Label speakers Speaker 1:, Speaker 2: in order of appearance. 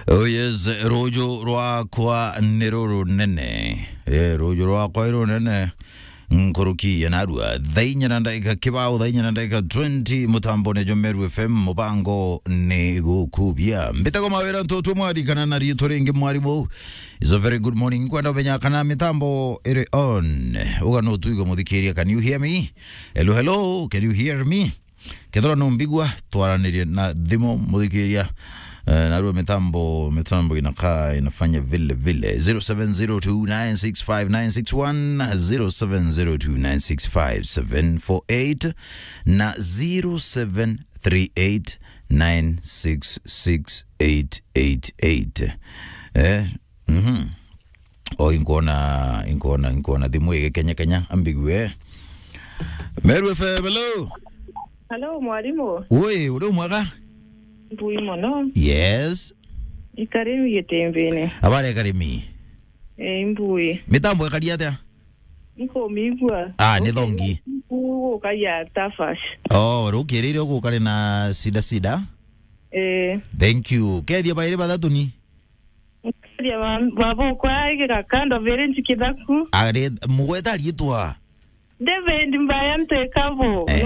Speaker 1: Oh yes, rojo rwakwa niruru nene. Rojo rwakwa iru nene. Nkuruki yanarua. Dhainya nandaika kibao, dhainya nandaika 20 mutambo ne Jomeru FM mubango ne gukubia. Mbitako mawera ntoto mwari kana nari torengi mwari mo. It's a very good morning. Kwanda benya kana mitambo ere on. Uga no tuigo muthikiria. Can you hear me? Hello, hello. Can you hear me? Kedora no mbigwa twaranirie na dhimo muthikiria. Narua mitambo inakaa inafanya vile 0702965961 0702965748 na 0738966888 o inkona dimwe Kenya ambigwe Meru FM.
Speaker 2: Hello mwalimu.
Speaker 1: Oi uri mwaka
Speaker 2: Mbui mono.
Speaker 1: Yes.
Speaker 2: Ikarimi getembene.
Speaker 1: Abale karimi.
Speaker 2: Mbui.
Speaker 1: Mitambo ekali atia?
Speaker 2: Nko migwa.
Speaker 1: Ni thongi.
Speaker 2: Kaya tafash.
Speaker 1: Rukirire gukare na sida. Thank you. Kedia baire badatuni.
Speaker 2: Kedia babo kwa gira kando vere nchikidaku.
Speaker 1: Are muweta litwa.
Speaker 2: Deve ndimbayante kavo.